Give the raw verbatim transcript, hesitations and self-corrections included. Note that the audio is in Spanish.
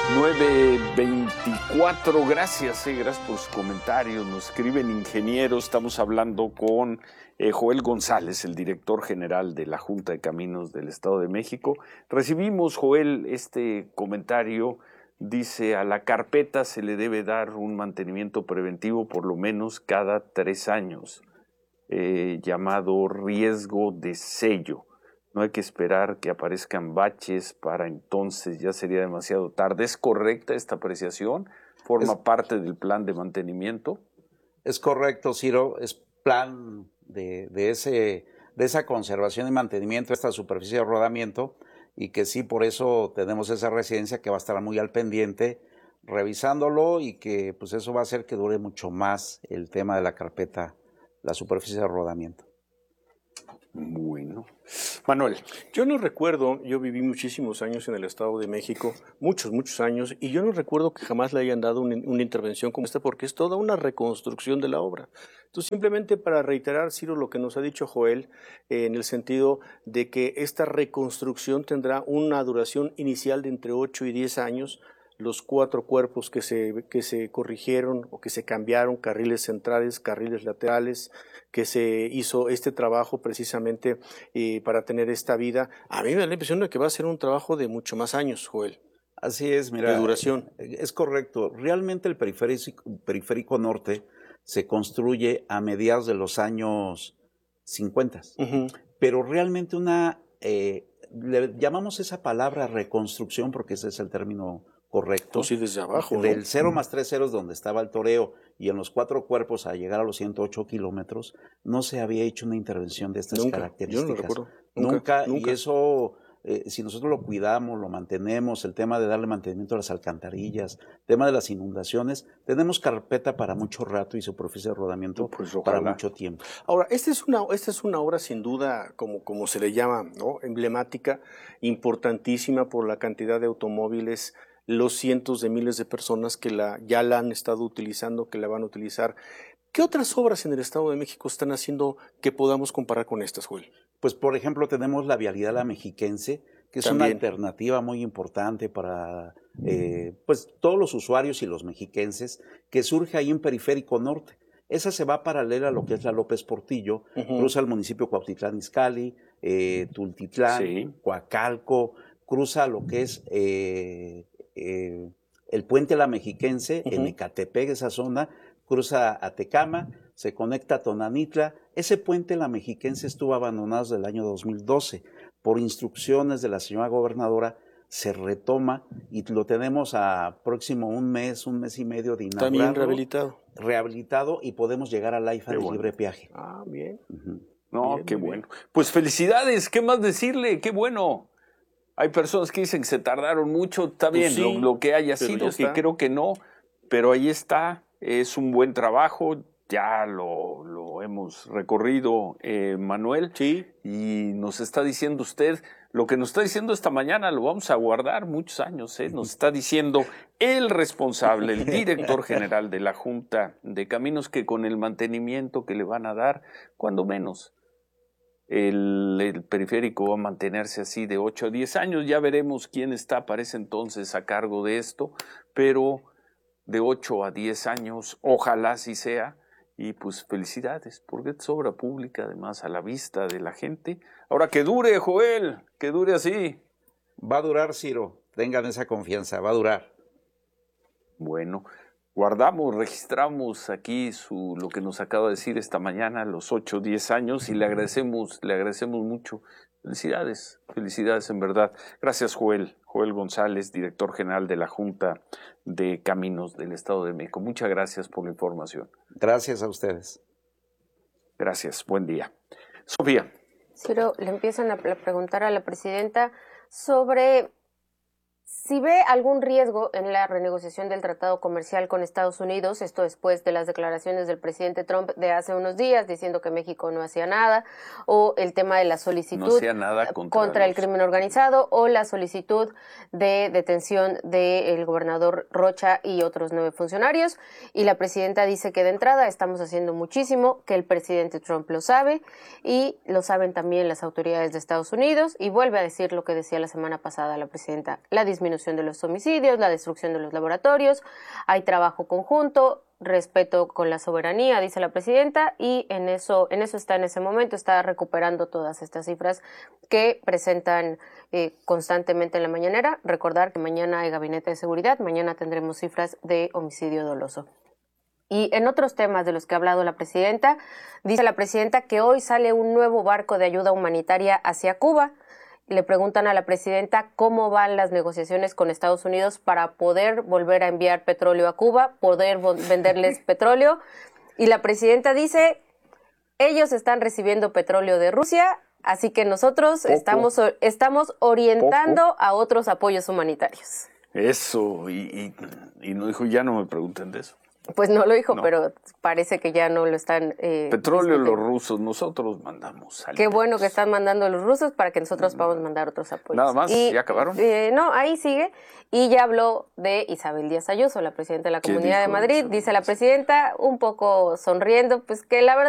nueve veinticuatro, gracias, eh, gracias por sus comentarios. Nos escriben ingenieros. Estamos hablando con eh, Joel González, el director general de la Junta de Caminos del Estado de México. Recibimos, Joel, este comentario. Dice: a la carpeta se le debe dar un mantenimiento preventivo por lo menos cada tres años, eh, llamado riesgo de sello. No hay que esperar que aparezcan baches para entonces, ya sería demasiado tarde. ¿Es correcta esta apreciación? ¿Forma es, parte del plan de mantenimiento? Es correcto, Ciro. Es plan de, de, ese, de esa conservación y mantenimiento, esta superficie de rodamiento, y que sí, por eso tenemos esa residencia que va a estar muy al pendiente, revisándolo, y que pues eso va a hacer que dure mucho más el tema de la carpeta, la superficie de rodamiento. Bueno. Manuel. Yo no recuerdo, yo viví muchísimos años en el Estado de México, muchos, muchos años, y yo no recuerdo que jamás le hayan dado una, una intervención como esta, porque es toda una reconstrucción de la obra. Entonces, simplemente para reiterar, Ciro, lo que nos ha dicho Joel, eh, en el sentido de que esta reconstrucción tendrá una duración inicial de entre ocho y diez años, los cuatro cuerpos que se, que se corrigieron o que se cambiaron, carriles centrales, carriles laterales, que se hizo este trabajo precisamente eh, para tener esta vida. A mí me da la impresión de que va a ser un trabajo de mucho más años, Joel. Así es, mira. De duración. Es correcto. Realmente el periférico, periférico norte se construye a mediados de los años cincuenta, uh-huh. Pero realmente una, eh, le llamamos esa palabra reconstrucción porque ese es el término correcto. Sí, desde abajo, ¿no? Del cero más tres ceros donde estaba el toreo y en los cuatro cuerpos a llegar a los ciento ocho kilómetros, no se había hecho una intervención de estas nunca, características. Yo no lo recuerdo. Nunca, nunca, nunca. Y eso, eh, si nosotros lo cuidamos, lo mantenemos, el tema de darle mantenimiento a las alcantarillas, el tema de las inundaciones, tenemos carpeta para mucho rato y superficie de rodamiento pues, para mucho tiempo. Ahora, esta es una, esta es una obra sin duda, como, como se le llama, ¿no? Emblemática, importantísima por la cantidad de automóviles, los cientos de miles de personas que la, ya la han estado utilizando, que la van a utilizar. ¿Qué otras obras en el Estado de México están haciendo que podamos comparar con estas, Joel? Pues, por ejemplo, tenemos la vialidad La Mexiquense, que es También. una alternativa muy importante para eh, pues, todos los usuarios y los mexiquenses, que surge ahí en Periférico Norte. Esa se va paralela a lo que es la López Portillo, uh-huh. Cruza el municipio Cuautitlán Izcalli, eh, Tultitlán, sí. Coacalco, cruza lo que es eh, eh, el puente La Mexiquense, uh-huh. en Ecatepec, esa zona, cruza a Tecama, se conecta a Tonanitla. Ese puente La Mexiquense estuvo abandonado desde el año dos mil doce. Por instrucciones de la señora gobernadora, se retoma y lo tenemos a próximo un mes, un mes y medio de inaugurarlo. También rehabilitado. Rehabilitado y podemos llegar a la I F A de bueno. libre peaje. Ah, bien. Uh-huh. No, bien, qué bueno. Bien. Pues felicidades, ¿qué más decirle? Qué bueno. Hay personas que dicen que se tardaron mucho, está bien, pues sí, lo, lo que haya sido, que creo que no, pero ahí está, es un buen trabajo, ya lo, lo hemos recorrido, eh, Manuel, sí. Y nos está diciendo usted, lo que nos está diciendo esta mañana lo vamos a guardar muchos años, ¿eh? Nos está diciendo el responsable, el director general de la Junta de Caminos, que con el mantenimiento que le van a dar, cuando menos, El, el periférico va a mantenerse así de ocho a diez años. Ya veremos quién está para ese entonces a cargo de esto, pero de ocho a diez años, ojalá así sea. Y pues felicidades, porque es obra pública, además a la vista de la gente. Ahora que dure, Joel, que dure así. Va a durar, Ciro, tengan esa confianza, va a durar. Bueno, guardamos, registramos aquí su, lo que nos acaba de decir esta mañana, los ocho, diez años, y le agradecemos, le agradecemos mucho. Felicidades, felicidades en verdad. Gracias, Joel. Joel González, director general de la Junta de Caminos del Estado de México. Muchas gracias por la información. Gracias a ustedes. Gracias, buen día. Sofía. Ciro, le empiezan a preguntar a la presidenta sobre si ve algún riesgo en la renegociación del tratado comercial con Estados Unidos, esto después de las declaraciones del presidente Trump de hace unos días diciendo que México no hacía nada, o el tema de la solicitud no hacía nada contra, contra el crimen organizado, o la solicitud de detención del gobernador Rocha y otros nueve funcionarios. Y la presidenta dice que de entrada estamos haciendo muchísimo, que el presidente Trump lo sabe y lo saben también las autoridades de Estados Unidos, y vuelve a decir lo que decía la semana pasada la presidenta, la disminución disminución de los homicidios, la destrucción de los laboratorios, hay trabajo conjunto, respeto con la soberanía, dice la presidenta, y en eso, en eso está en ese momento, está recuperando todas estas cifras que presentan eh, constantemente en la mañanera. Recordar que mañana hay gabinete de seguridad, mañana tendremos cifras de homicidio doloso. Y en otros temas de los que ha hablado la presidenta, dice la presidenta que hoy sale un nuevo barco de ayuda humanitaria hacia Cuba. Le preguntan a la presidenta cómo van las negociaciones con Estados Unidos para poder volver a enviar petróleo a Cuba, poder venderles petróleo. Y la presidenta dice, ellos están recibiendo petróleo de Rusia, así que nosotros estamos, estamos orientando Poco. a otros apoyos humanitarios. Eso, y, y, y no dijo, ya no me pregunten de eso. Pues no lo dijo, no. Pero parece que ya no lo están... Eh, Petróleo los rusos, nosotros mandamos. Qué bueno que están mandando los rusos para que nosotros podamos mandar otros apoyos. Nada más, y, ¿ya acabaron? Eh, no, ahí sigue. Y ya habló de Isabel Díaz Ayuso, la presidenta de la Comunidad de Madrid. Dice la presidenta, un poco sonriendo, pues que la verdad